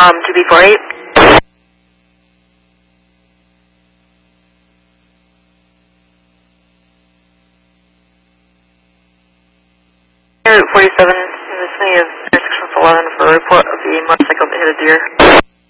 2B48. 47 in the vicinity of 611 for a report of the motorcycle that hit a deer.